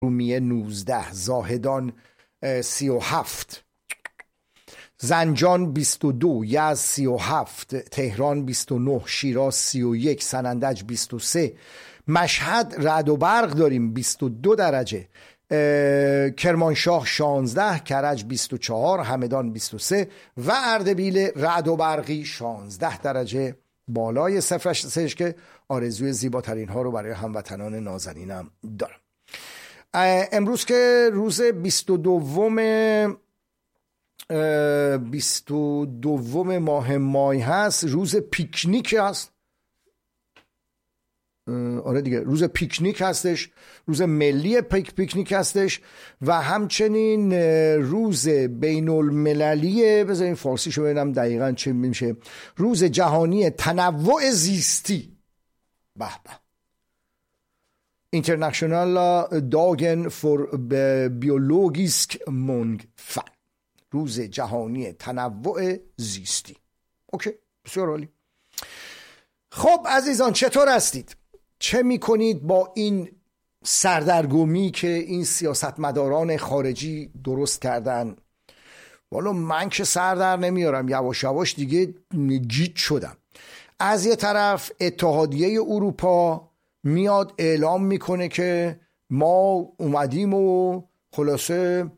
رومیه 19، زاهدان 37، زنجان 22، یزد 37، تهران 29، شیراز 31، سنندج 23، مشهد رعد و برق داریم 22 درجه، کرمانشاه 16، کرج 24، همدان 23 و اردبیل رعد و برقی 16 درجه بالای صفرش هستش که آرزوی زیباترین ها رو برای هموطنان نازنینم دارم. امروز که روز 22 ماه مای هست، روز پیکنیک هست. آره دیگه، روز پیکنیک هستش، روز ملی پیکنیک هستش و همچنین روز بین المللی، بذارین فارسی شو ببینم دقیقاً چه میشه، روز جهانی تنوع زیستی. به به، International Dagen för biologisk mångfald، روز جهانی تنوع زیستی. اوکی، بسیار عالی. خب عزیزان، چطور هستید؟ چه میکنید با این سردرگمی که این سیاستمداران خارجی درست کردن؟ والا من که سردر نمیارم، یواش یواش دیگه گیج شدم. از یه طرف اتحادیه اروپا میاد اعلام میکنه که ما اومدیم و خلاصه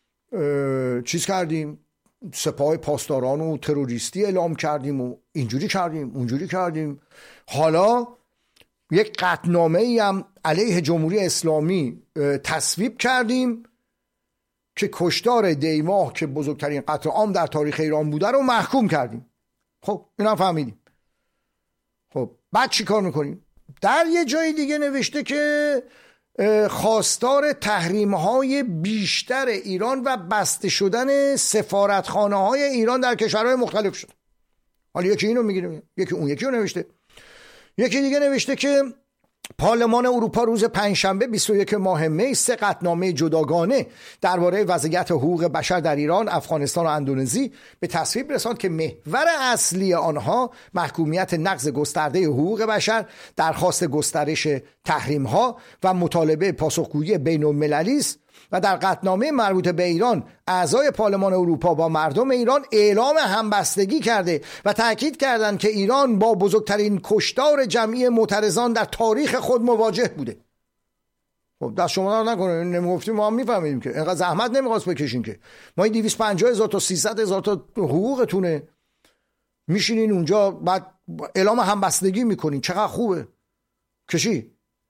چیز کردیم، سپاه پاسداران و تروریستی اعلام کردیم و اینجوری کردیم اونجوری کردیم. حالا یک قطعنامه ای هم علیه جمهوری اسلامی تصویب کردیم که کشتار دیماه که بزرگترین قتل عام در تاریخ ایران بوده رو محکوم کردیم. خب اینا فهمیدیم. خب بعد چی کار میکنیم؟ در یه جای دیگه نوشته که خواستار تحریم‌های بیشتر ایران و بسته شدن سفارتخانه‌های ایران در کشورهای مختلف شد. حالا یکی اینو میگیره، یکی اون یکی رو نوشته. یکی دیگه نوشته که پارلمان اروپا روز پنجشنبه 21 ماه می 3 قطعنامه جداگانه درباره وضعیت حقوق بشر در ایران، افغانستان و اندونزی به تصویب رساند که محور اصلی آنها محکومیت نقض گسترده حقوق بشر، درخواست گسترش تحریم‌ها و مطالبه پاسخگویی بین‌المللی است. و در قطعنامه مربوط به ایران، اعضای پارلمان اروپا با مردم ایران اعلام همبستگی کرده و تاکید کردند که ایران با بزرگترین کشتار جمعی معترضان در تاریخ خود مواجه بوده. خب دست شما در نکنه، نمیگفتیم ما هم میفهمیدیم که اینقدر زحمت نمیخواست بکشین که ما این 250,000 تا 300,000 تا حقوقتونه، میشینین اونجا بعد اعلام همبستگی میکنین. چقدر خوبه کشی.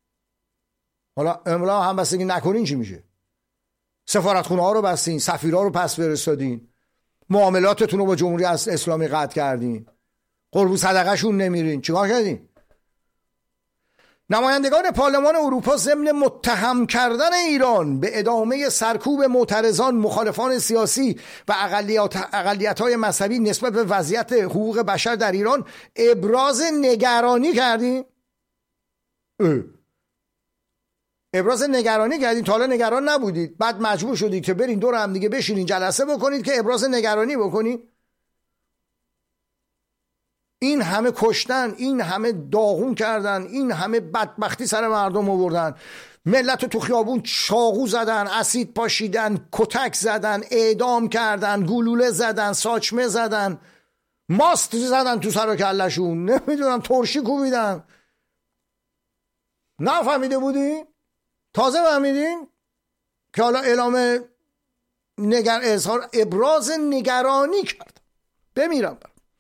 حالا اعلام همبستگی نکنین چی میشه؟ سفارتخونه ها رو بستین، سفیرها رو پس فرستادین، معاملاتتون رو با جمهوری اسلامی قطع کردین، قربون صدقه شون نمیرین، چیکار کردین؟ نمایندگان پارلمان اروپا ضمن متهم کردن ایران به ادامه سرکوب معترضان، مخالفان سیاسی و اقلیت‌های مذهبی نسبت به وضعیت حقوق بشر در ایران ابراز نگرانی کردین. ابراز نگرانی کردین. تا حالا نگران نبودید، بعد مجبور شدید که برین دور هم دیگه بشینین جلسه بکنید که ابراز نگرانی بکنید. این همه کشتن، این همه داغون کردن، این همه بدبختی سر مردم آوردن، ملت تو خیابون چاقو زدن، اسید پاشیدن، کتک زدن، اعدام کردن، گلوله زدن، ساچمه زدن، ماست زدن تو سر و کلشون، نمیدونم ترشی کوبیدن. نفهمیده بودی؟ تازه فهمیدین که حالا اعلام ابراز نگرانی کرد. بمیرم.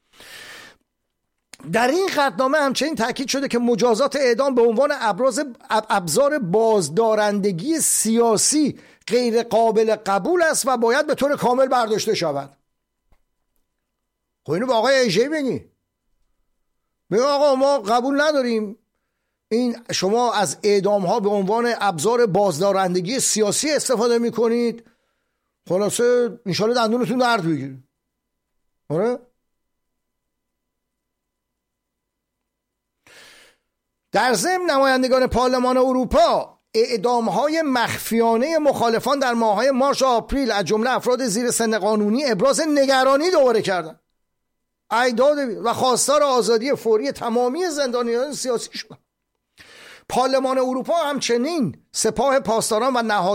در این قطعنامه همچنین تاکید شده که مجازات اعدام به عنوان ابزار بازدارندگی سیاسی غیر قابل قبول است و باید به طور کامل برداشته شود. خب اینو به آقای ایجی بگی آقا ما قبول نداریم این شما از اعدام ها به عنوان ابزار بازدارندگی سیاسی استفاده میکنید، خلاصه انشالله دندونتون درد بگیرید. آره؟ در ضمن نمایندگان پارلمان اروپا اعدام های مخفیانه مخالفان در ماه های مارس و آپریل از جمله افراد زیر سن قانونی ابراز نگرانی دوباره کردند و خواستار آزادی فوری تمامی زندانیان سیاسی شدند. پارلمان اروپا همچنین سپاه پاسداران و